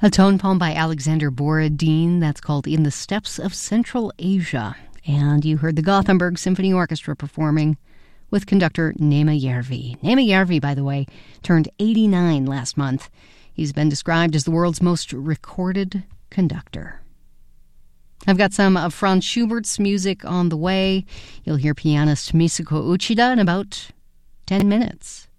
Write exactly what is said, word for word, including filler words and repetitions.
A tone poem by Alexander Borodin that's called In the Steppes of Central Asia. And you heard the Gothenburg Symphony Orchestra performing with conductor Nema Järvi. Nema Järvi, by the way, turned eighty-nine last month. He's been described as the world's most recorded conductor. I've got some of Franz Schubert's music on the way. You'll hear pianist Mitsuko Uchida in about ten minutes.